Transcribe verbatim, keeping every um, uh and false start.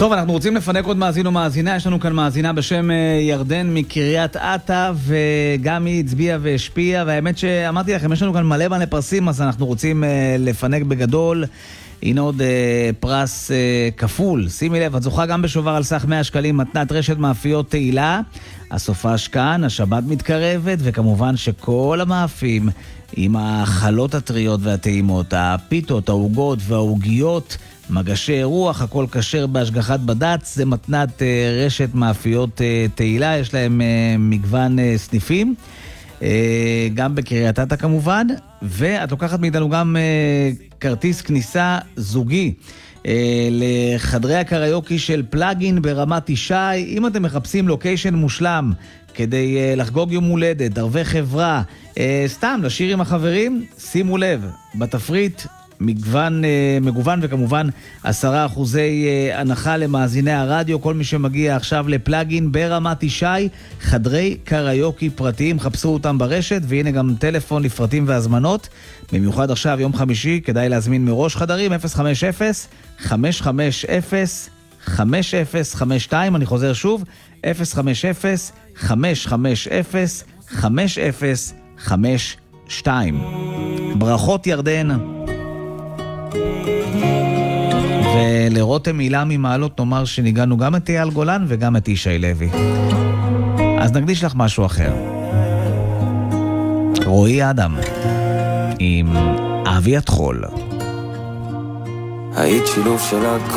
טוב, אנחנו רוצים לפנק עוד מאזין או מאזינה. יש לנו כאן מאזינה בשם ירדן מקריית אתא, וגם היא הצביעה והשפיעה, והאמת שאמרתי לכם, יש לנו כאן מלא מלא פרסים, אז אנחנו רוצים לפנק בגדול. הנה עוד פרס כפול. שימי לב, את זוכה גם בשובר על סך מאה שקלים, מתנת רשת מאפיות תהילה. הסופש כאן, השבת מתקרבת, וכמובן שכל המאפים עם החלות הטריות והטעימות, הפיתות, העוגות והעוגיות, מגשי רוח, הכל כשר בהשגחת בד"ץ. זה מתנת רשת מאפיות תהילה, יש להם מגוון סניפים, גם בקריית אתא כמובן, ואת לוקחת מאיתנו גם כרטיס כניסה זוגי לחדרי הקריוקי של פלאגין ברמת ישי. אם אתם מחפשים לוקיישן מושלם כדי לחגוג יום הולדת, ערבי חברה, סתם לשיר עם החברים, שימו לב, בתפריט מגוון, מגוון וכמובן עשרה אחוזי הנחה למאזיני הרדיו. כל מי שמגיע עכשיו לפלאגין ברמת ישי, חדרי קריוקי פרטיים, חפשו אותם ברשת, והנה גם טלפון לפרטים והזמנות. במיוחד עכשיו יום חמישי, כדאי להזמין מראש חדרים אפס חמש אפס חמש חמש אפס חמש אפס חמש שתיים. אני חוזר שוב, אפס חמש אפס חמש חמש אפס חמש אפס חמש שתיים. ברכות ירדן. ולרותם הילה ממעלות נאמר שניגענו גם את אייל גולן וגם את ישי לוי, אז נקדיש לך משהו אחר. רועי אדם עם אבי התחול. היית שילוב של